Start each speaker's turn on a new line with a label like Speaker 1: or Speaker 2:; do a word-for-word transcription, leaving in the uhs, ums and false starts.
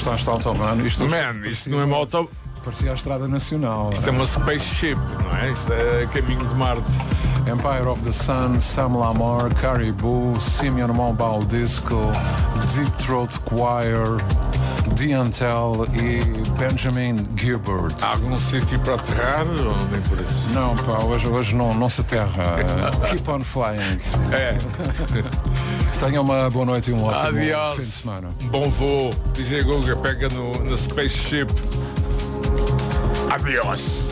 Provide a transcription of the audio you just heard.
Speaker 1: gostaste do autobahn? Isto,
Speaker 2: Man, isto não é uma auto...
Speaker 1: Parecia a Estrada Nacional.
Speaker 2: Isto é uma spaceship, não é? Isto é caminho de Marte.
Speaker 1: Empire of the Sun, Sam Lamar, Caribou, Simeon Mombal Disco, Deep Throat Choir, Diantel e Benjamin Gilbert.
Speaker 2: Há algum sítio para aterrar ou nem por isso?
Speaker 1: Não, pá, hoje, hoje não, não se aterra. Keep on flying.
Speaker 2: É.
Speaker 1: Tenha uma boa noite e um ótimo
Speaker 2: Adiós.
Speaker 1: fim de semana.
Speaker 2: Bom voo. D J Guga pega no, na spaceship. Adiós.